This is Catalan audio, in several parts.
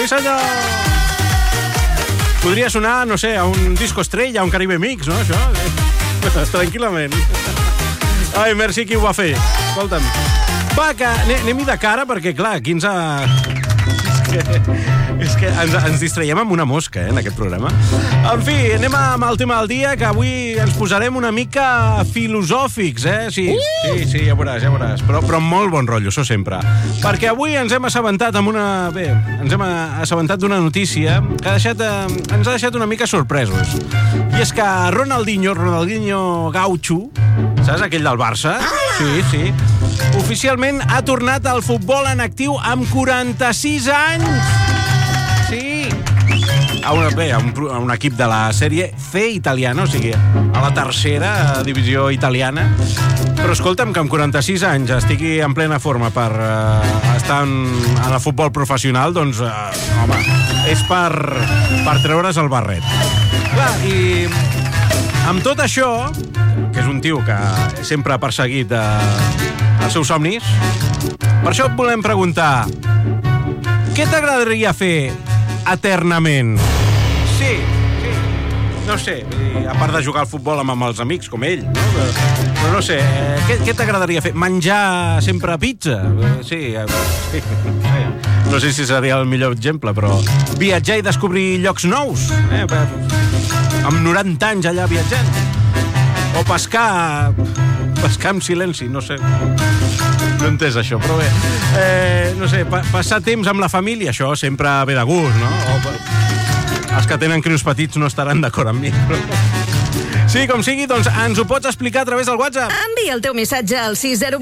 Sí, senyor! Podria sonar, no sé, a un disco estrella, a un Caribe Mix, no, això? Tranquil·lament. Ai, merci qui ho va fer. Escolta'm. Va, que anem-hi de cara, perquè, clar, aquí ens ha... És que ens distraiem amb una mosca, en aquest programa. En fi, anem amb el tema del dia, que avui ens posarem una mica filosòfics, Sí, ja veuràs. Però amb molt bon rotllo, això sempre. Perquè avui ens hem assabentat d'una notícia que ens ha deixat una mica sorpresos. I és que Ronaldinho Gaucho, saps, aquell del Barça? Sí. Oficialment ha tornat al futbol en actiu amb 46 anys. Sí. A un equip de la sèrie C italiana, o sigui, a la tercera divisió italiana. Però escolta'm, que amb 46 anys estigui en plena forma per estar en el futbol professional, doncs, home, és per treure's el barret. Clar, i amb tot això, que és un tio que sempre ha perseguit els seus somnis, per això et volem preguntar: què t'agradaria fer eternament? Sí. No sé, a part de jugar al futbol amb els amics, com ell, no? Però no sé, què t'agradaria fer? Menjar sempre pizza? Sí. No sé si seria el millor exemple, però viatjar i descobrir llocs nous, amb 90 anys allà viatjant. O pescar amb silenci, no sé. No he entès això, però bé. No sé, passar temps amb la família, això sempre ve de gust, no? Els que tenen crios petits no estaran d'acord amb mi. Sí, com sigui, doncs ens ho pots explicar a través del WhatsApp. Envia el teu missatge al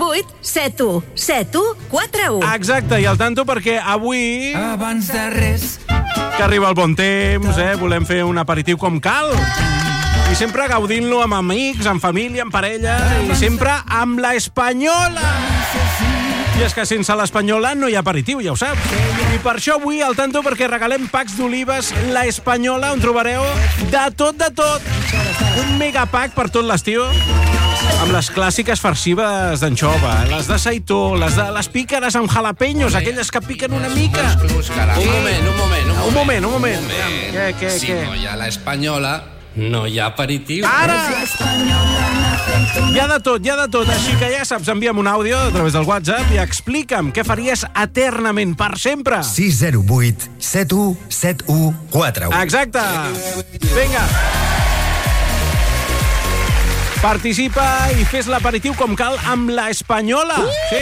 608-717141. Exacte, i al tanto perquè avui, abans de res, que arriba el bon temps, volem fer un aperitiu com cal. I sempre gaudint-lo amb amics, amb família, amb parella, i sempre amb la Espanyola. I és que sense l'Espanyola no hi ha aperitiu, ja ho saps. I per això avui, al tanto, perquè regalem packs d'olives la Espanyola, on trobareu de tot. Un megapack per tot l'estiu, amb les clàssiques farcides d'anxova, les de seitó, les pícares amb jalapeños, aquelles que piquen una mica. Un moment. Què? Si no hi ha la Espanyola, no hi ha aperitiu. Ara! Hi ha de tot. Així que ja saps, envia'm un àudio a través del WhatsApp i explica'm què faries eternament, per sempre. 608-717141. Exacte. Vinga. Participa i fes l'aperitiu com cal amb la Espanyola. Sí.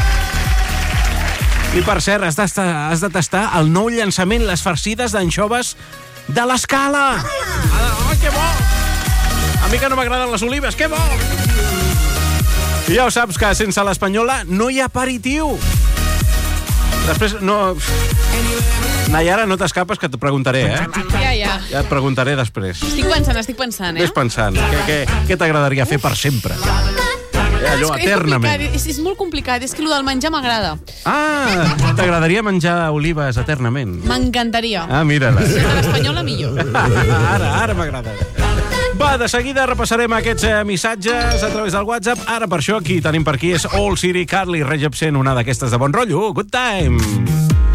I per cert, has de tastar el nou llançament, les farcides d'anxoves de l'Escala. Oh, que bo! A mi que no m'agraden les olives, que bo! I ja ho saps, que sense l'Espanyola no hi ha aperitiu. Després, no... Nayara, no t'escapes, que et preguntaré, Ja. Ja et preguntaré després. Estic pensant, Ves pensant. Què t'agradaria fer per sempre? Allò, eternament. És molt complicat, és que el del menjar m'agrada. T'agradaria menjar olives eternament? M'encantaria. Mira-la. Si és de l'Espanyola, millor. Ara m'agrada. Va, de seguida repassarem aquests missatges a través del WhatsApp. Ara, per això, qui tenim per aquí és All City, Carly Rae Jepsen, una d'aquestes de bon rotllo. Good time!